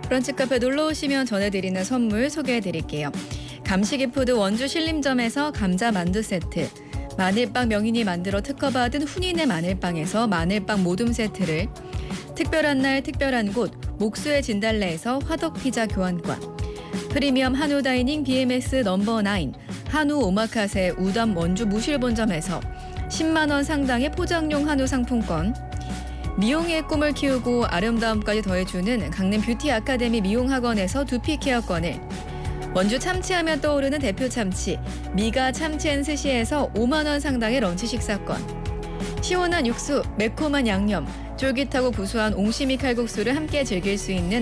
브런치 카페 놀러 오시면 전해드리는 선물 소개해드릴게요. 감식이푸드 원주 신림점에서 감자 만두 세트, 마늘빵 명인이 만들어 특허받은 훈인의 마늘빵에서 마늘빵 모둠 세트를, 특별한 날 특별한 곳 목수의 진달래에서 화덕피자 교환권, 프리미엄 한우 다이닝 BMX 넘버9 한우 오마카세 우담 원주 무실본점에서 10만 원 상당의 포장용 한우 상품권, 미용의 꿈을 키우고 아름다움까지 더해주는 강릉 뷰티 아카데미 미용학원에서 두피 케어권을, 원주 참치하면 떠오르는 대표 참치 미가 참치앤스시에서 5만 원 상당의 런치 식사권, 시원한 육수 매콤한 양념 쫄깃하고 구수한 옹심이 칼국수를 함께 즐길 수 있는